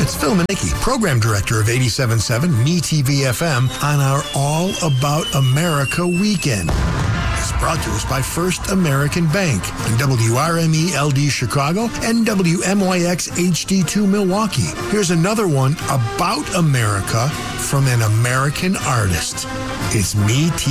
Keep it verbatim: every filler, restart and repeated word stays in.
It's Phil Manicki, Program Director of eighty-seven point seven Me T V F M on our All About America weekend. It's brought to us by First American Bank and W R M E L D Chicago and W M Y X H D two Milwaukee. Here's another one about America from an American artist. It's Me T V.